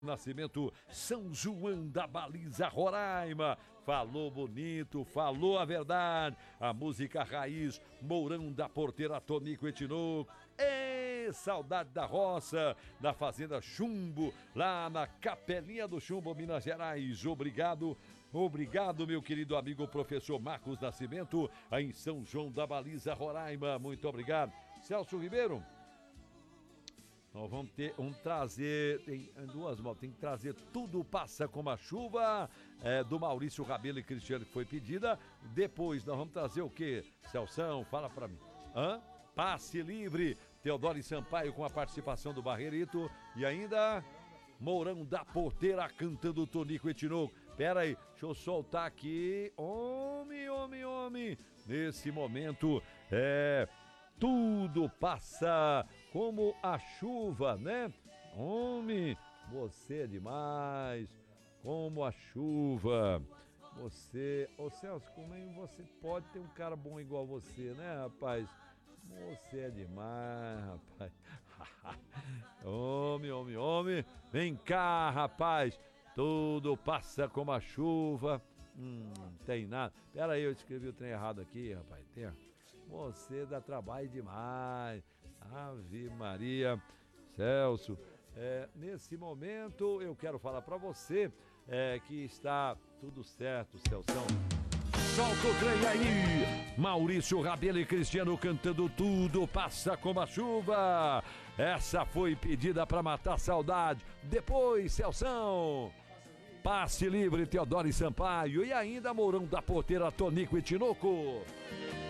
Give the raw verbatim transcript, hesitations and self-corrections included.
Nascimento, São João da Baliza, Roraima. Falou bonito, falou a verdade. A música raiz, Mourão da Porteira, Tonico e Tinoco. Ê, saudade da roça, da Fazenda Chumbo, lá na Capelinha do Chumbo, Minas Gerais. Obrigado, obrigado, meu querido amigo professor Marcos Nascimento, em São João da Baliza, Roraima. Muito obrigado. Celso Ribeiro. Nós vamos ter, vamos trazer, tem duas motos, tem que trazer Tudo Passa Como a Chuva, é, do Maurício Rabelo e Cristiano, que foi pedida. Depois nós vamos trazer o quê? Celção, fala pra mim. Hã? Passe Livre, Teodoro Sampaio com a participação do Barreirito. E ainda, Mourão da Porteira cantando Tonico e Tinoco. Pera aí, deixa eu soltar aqui. Homem, homem, homem. Nesse momento, é... Tudo passa como a chuva, né? Homem, você é demais, como a chuva. Você, ô Celso, como é que você pode ter um cara bom igual você, né, rapaz? Você é demais, rapaz. Homem, homem, homem, vem cá, rapaz. Tudo passa como a chuva. Hum, não tem nada. Pera aí, eu escrevi o trem errado aqui, rapaz. Tem... Você dá trabalho demais. Ave Maria. Celso, é, nesse momento eu quero falar para você é, que está tudo certo, Celção. Solta o trem aí. Maurício Rabelo e Cristiano cantando Tudo Passa Como a Chuva. Essa foi pedida para matar saudade. Depois, Celção. Passe Livre, Teodoro Sampaio. E ainda Mourão da Porteira, Tonico e Tinoco.